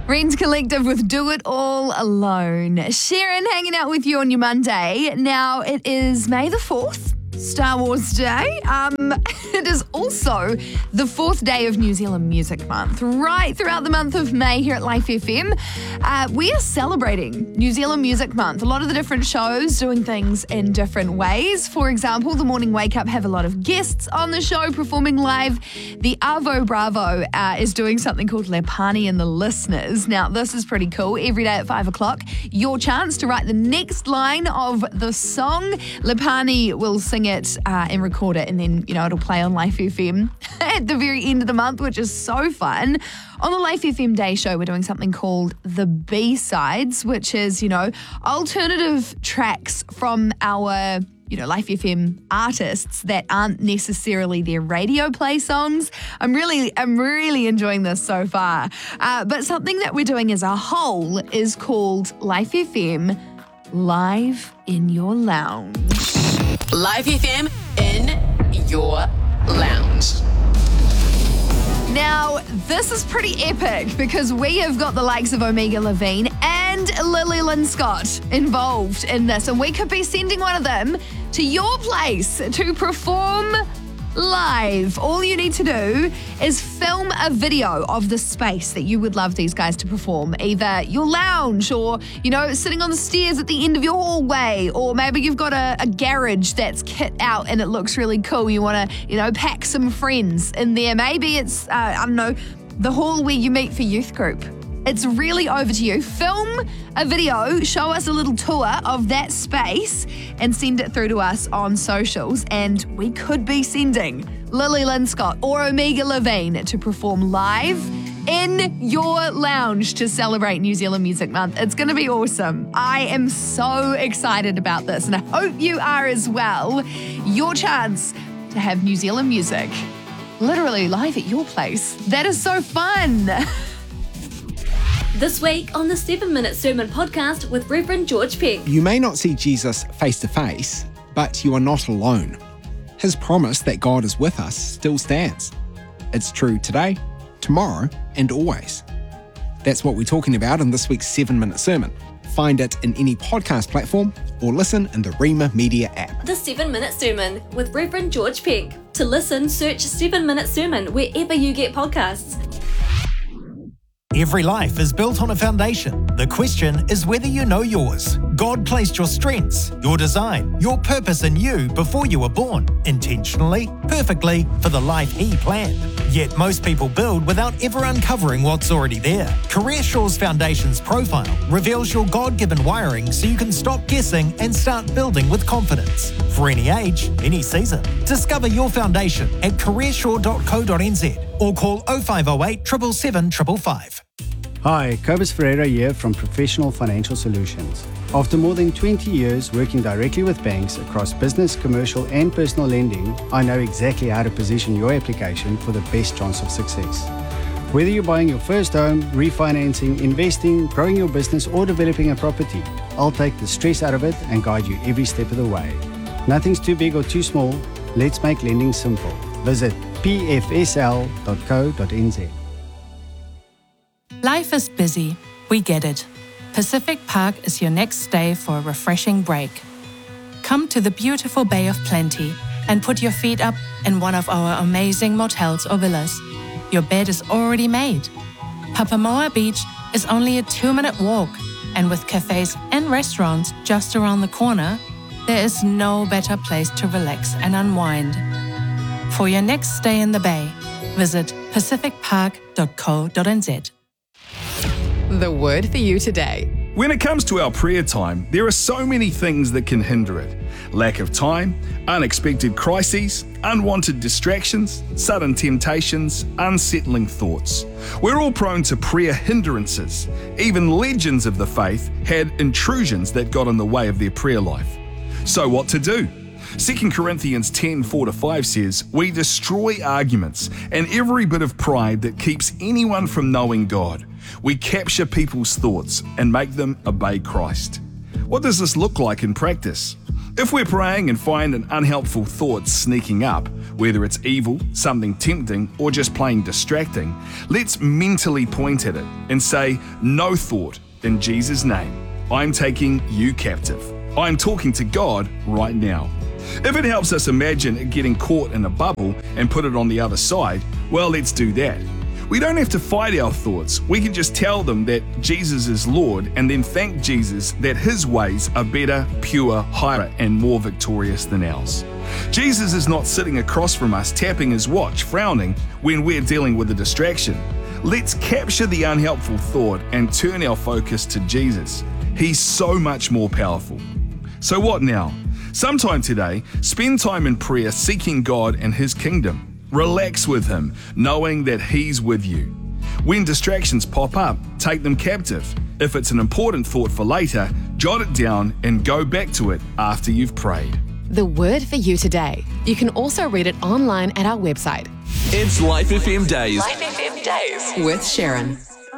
Rent Collective with Do It All Alone. Sharon hanging out with you on your Monday. Now, it is May the 4th, Star Wars Day. It is also the 4th day of New Zealand Music Month. Right throughout the month of May here at Life FM, we are celebrating New Zealand Music Month. A lot of the different shows doing things in different ways. For example, the Morning Wake Up have a lot of guests on the show performing live. The Avo Bravo is doing something called Lepani and the Listeners. Now, this is pretty cool. Every day at 5 o'clock, your chance to write the next line of the song. Lepani will sing it and record it, and then, it'll play on Life FM at the very end of the month, which is so fun. On the Life FM Day Show, we're doing something called the B-Sides, which is, alternative tracks from our Life FM artists that aren't necessarily their radio play songs. I'm really enjoying this so far. But something that we're doing as a whole is called Life FM Live in Your Lounge. Live FM in your lounge. Now, this is pretty epic because we have got the likes of Omega Levine and Lily Lynn Scott involved in this, and we could be sending one of them to your place to perform live. All you need to do is film a video of the space that you would love these guys to perform, either your lounge or, sitting on the stairs at the end of your hallway, or maybe you've got a garage that's kit out and it looks really cool. You want to, pack some friends in there. Maybe it's, the hall where you meet for youth group. It's really over to you. Film a video, show us a little tour of that space and send it through to us on socials. And we could be sending Lily Lynn Scott or Omega Levine to perform live in your lounge to celebrate New Zealand Music Month. It's going to be awesome. I am so excited about this, and I hope you are as well. Your chance to have New Zealand music literally live at your place. That is so fun. This week on the 7-Minute Sermon Podcast with Reverend George Peck. You may not see Jesus face to face, but you are not alone. His promise that God is with us still stands. It's true today, tomorrow, and always. That's what we're talking about in this week's 7-Minute Sermon. Find it in any podcast platform or listen in the Rima Media app. The 7-Minute Sermon with Reverend George Peck. To listen, search 7-Minute Sermon wherever you get podcasts. Every life is built on a foundation. The question is whether you know yours. God placed your strengths, your design, your purpose in you before you were born, intentionally, perfectly, for the life He planned. Yet most people build without ever uncovering what's already there. CareerSure's Foundations Profile reveals your God-given wiring so you can stop guessing and start building with confidence. For any age, any season. Discover your foundation at careersure.co.nz or call 0508 777 555. Hi, Cobus Ferreira here from Professional Financial Solutions. After more than 20 years working directly with banks across business, commercial and personal lending, I know exactly how to position your application for the best chance of success. Whether you're buying your first home, refinancing, investing, growing your business or developing a property, I'll take the stress out of it and guide you every step of the way. Nothing's too big or too small. Let's make lending simple. Visit pfsl.co.nz. Life is busy. We get it. Pacific Park is your next stay for a refreshing break. Come to the beautiful Bay of Plenty and put your feet up in one of our amazing motels or villas. Your bed is already made. Papamoa Beach is only a 2-minute walk, and with cafes and restaurants just around the corner, there is no better place to relax and unwind. For your next stay in the Bay, visit pacificpark.co.nz. The word for you today. When it comes to our prayer time, there are so many things that can hinder it. Lack of time, unexpected crises, unwanted distractions, sudden temptations, unsettling thoughts. We're all prone to prayer hindrances. Even legends of the faith had intrusions that got in the way of their prayer life. So what to do? 2 Corinthians 10:4-5 says, "We destroy arguments and every bit of pride that keeps anyone from knowing God. We capture people's thoughts and make them obey Christ." What does this look like in practice? If we're praying and find an unhelpful thought sneaking up, whether it's evil, something tempting, or just plain distracting, let's mentally point at it and say, "No thought, in Jesus' name. I'm taking you captive. I'm talking to God right now." If it helps us imagine getting caught in a bubble and put it on the other side, well, let's do that. We don't have to fight our thoughts. We can just tell them that Jesus is Lord and then thank Jesus that his ways are better, pure, higher, and more victorious than ours. Jesus is not sitting across from us tapping his watch, frowning when we're dealing with a distraction. Let's capture the unhelpful thought and turn our focus to Jesus. He's so much more powerful. So what now? Sometime today, spend time in prayer seeking God and his kingdom. Relax with him, knowing that he's with you. When distractions pop up, take them captive. If it's an important thought for later, jot it down and go back to it after you've prayed. The word for you today. You can also read it online at our website. It's Life FM Days. Life FM Days with Sharon.